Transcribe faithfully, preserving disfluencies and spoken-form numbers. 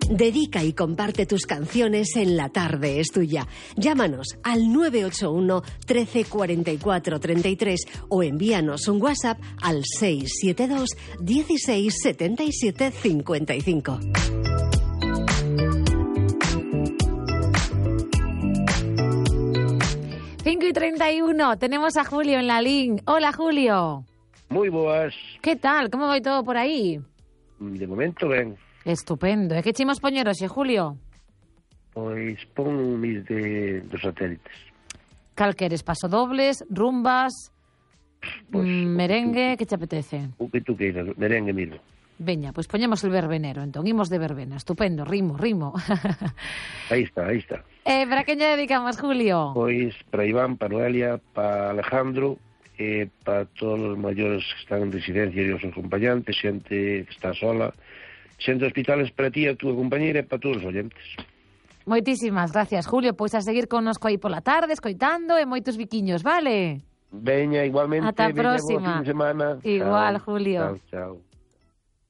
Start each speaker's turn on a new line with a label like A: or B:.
A: Dedica y comparte tus canciones en La Tarde es Tuya. Llámanos al nueve ocho uno, trece, cuarenta y cuatro, treinta y tres o envíanos un WhatsApp al seis siete dos, dieciséis, setenta y siete, cincuenta y cinco.
B: cinco y treinta y uno, tenemos a Julio en la línea. Hola, Julio.
C: Moi boas.
B: ¿Qué tal? ¿Cómo va todo por aí?
C: De momento ben.
B: Estupendo. E que chimos poñer hoxe, Julio?
C: Pois pon mis de dos satélites.
B: Cal queres? Pasodobles, rumbas,
C: Pois,
B: mm, merengue, que te apetece?
C: O que tú queiras, merengue mismo.
B: Veña, pois poñemos el verbenero, entón, imos de verbena. Estupendo, rimo, rimo.
C: Aí está, aí está.
B: eh, para quen lle dedicamos, Julio?
C: Pois para Iván, para Noelia, para Alejandro, e para todos os maiores que están en residencia e os seus acompañantes, xente que está sola, xente de hospitales, para ti, a túa compañeira e para todos os oyentes.
B: Moitísimas gracias, Julio. Pois a seguir connosco aí pola tarde, escoitando e moitos biquiños, vale?
C: Veña, igualmente.
B: Ata a
C: veña,
B: próxima.
C: bo fin de semana.
B: Igual,
C: Chao.
B: Julio.
C: Chao, chao.